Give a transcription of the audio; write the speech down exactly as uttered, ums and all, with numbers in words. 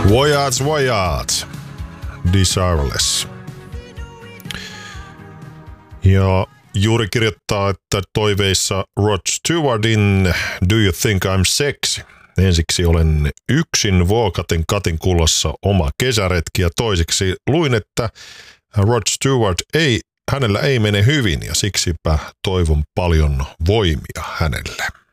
Voyage, voyage. Desireless. Ja juuri kirjoittaa, että toiveissa Rod Stewardin Do You Think I'm Sexy? Ensiksi olen yksin Walkatin katin kulossa oma kesäretki ja toiseksi luin, että Rod Stewart ei, hänellä ei mene hyvin ja siksipä toivon paljon voimia hänelle.